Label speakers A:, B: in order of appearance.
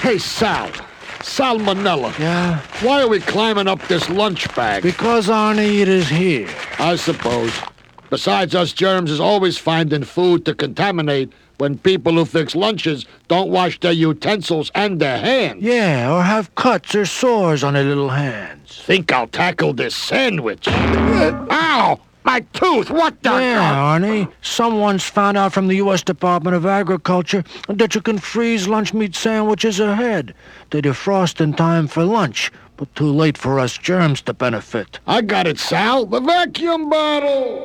A: Hey, Sal. Salmonella.
B: Yeah?
A: Why are we climbing up this lunch bag?
B: Because, Arnie, it is here.
A: I suppose. Besides, us germs is always finding food to contaminate when people who fix lunches don't wash their utensils and their hands.
B: Yeah, or have cuts or sores on their little hands.
A: Think I'll tackle this sandwich. Ow! My tooth! What the...
B: Yeah, Arnie. Someone's found out from the U.S. Department of Agriculture that you can freeze lunch meat sandwiches ahead. They defrost in time for lunch, but too late for us germs to benefit.
A: I got it, Sal. The vacuum bottle!